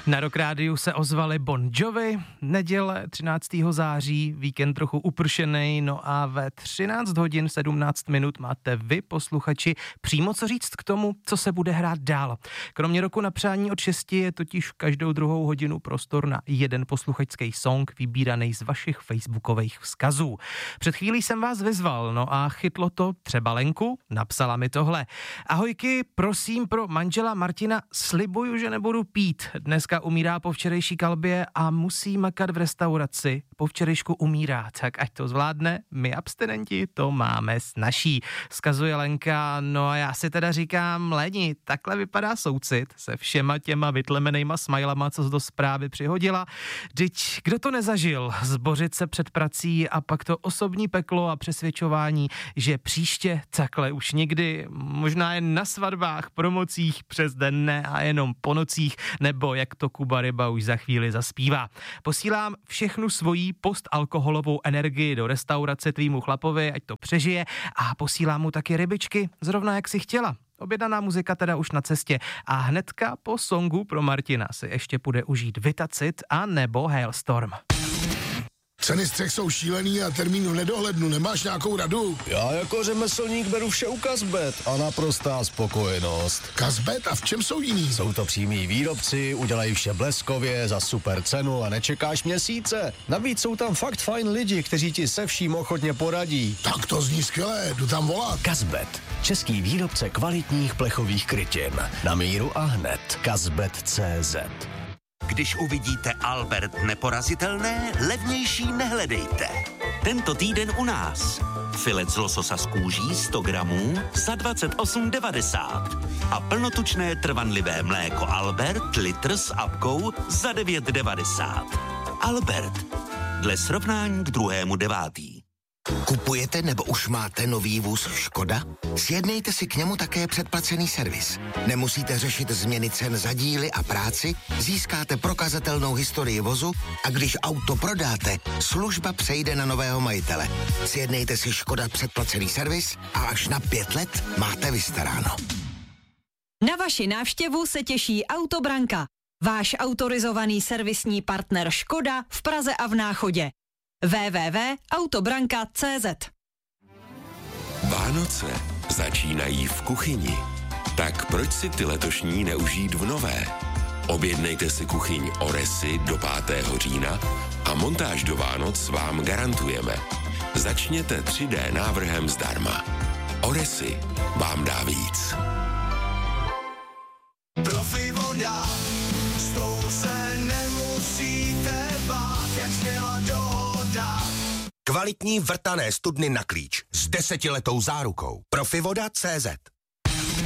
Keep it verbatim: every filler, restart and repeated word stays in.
Na Rock Rádiu se ozvali Bon Jovi, neděle třináctého září, víkend trochu upršenej, no a ve třináct hodin sedmnáct minut máte vy, posluchači, přímo co říct k tomu, co se bude hrát dál. Kromě roku na přání od šesti je totiž každou druhou hodinu prostor na jeden posluchačský song vybíraný z vašich facebookových vzkazů. Před chvílí jsem vás vyzval, no a chytlo to třeba Lenku, napsala mi tohle. Ahojky, prosím pro manžela Martina, slibuju, že nebudu pít. Dneska umírá po včerejší kalbě a musí makat v restauraci. Po včerejšku umírá, tak ať to zvládne, my abstinenti to máme snazší. Vzkazuje Lenka, no a já si teda říkám, Leni, takhle vypadá soucit se všema těma vytlemenejma smajlama, co jsi do zprávy přihodila. Vždyť kdo to nezažil? Zbořit se před prací a pak to osobní peklo a přesvědčování, že příště takhle už nikdy, možná jen na svatbách, promocích, přes den ne a jenom po nocích, nebo jak to Kuba Ryba už za chvíli zaspívá. Posílám všechnu svoji postalkoholovou energii do restaurace tvýmu chlapovi, ať to přežije, a posílám mu taky rybičky, zrovna jak si chtěla. Objednaná muzika teda už na cestě a hnedka po songu pro Martina si ještě půjde užít Vitacit a nebo Hailstorm. Ceny střech jsou šílený a termín v nedohlednu. Nemáš nějakou radu? Já jako řemeslník beru vše u Kazbet a naprostá spokojenost. Kazbet? A v čem jsou jiný? Jsou to přímí výrobci, udělají vše bleskově, za super cenu a nečekáš měsíce. Navíc jsou tam fakt fajn lidi, kteří ti se vším ochotně poradí. Tak to zní skvělé, jdu tam volat. Kazbet, český výrobce kvalitních plechových krytin. Na míru a hned. Kazbet tečka cé zet. Když uvidíte Albert neporazitelné, levnější nehledejte. Tento týden u nás. Filet z lososa z kůží sto gramů za dvacet osm devadesát a plnotučné trvanlivé mléko Albert litr s apkou za devět devadesát. Albert. Dle srovnání k druhému devátý. Kupujete nebo už máte nový vůz Škoda? Sjednejte si k němu také předplacený servis. Nemusíte řešit změny cen za díly a práci, získáte prokazatelnou historii vozu a když auto prodáte, služba přejde na nového majitele. Sjednejte si Škoda předplacený servis a až na pět let máte vystaráno. Na vaši návštěvu se těší Autobranka, váš autorizovaný servisní partner Škoda v Praze a v Náchodě. w w w tečka autobranka tečka cé zet. Vánoce začínají v kuchyni. Tak proč si ty letošní neužít v nové? Objednejte si kuchyň Oresy do pátého října a montáž do Vánoc vám garantujeme. Začněte tři dé návrhem zdarma. Oresy vám dá víc. Profi voda, s tou se nemusíte bát, jak sněla dohoda. Kvalitní vrtané studny na klíč s desetiletou zárukou. Profivoda tečka cé zet.